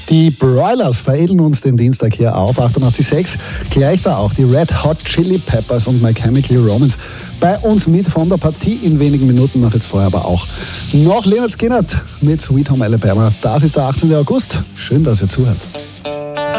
Die Broilers veredeln uns den Dienstag hier auf 88.6. Gleich da auch die Red Hot Chili Peppers und My Chemical Romance bei uns mit von der Partie in wenigen Minuten. Noch jetzt vorher aber auch noch Lynyrd Skynyrd mit Sweet Home Alabama. Das ist der 18. August. Schön, dass ihr zuhört.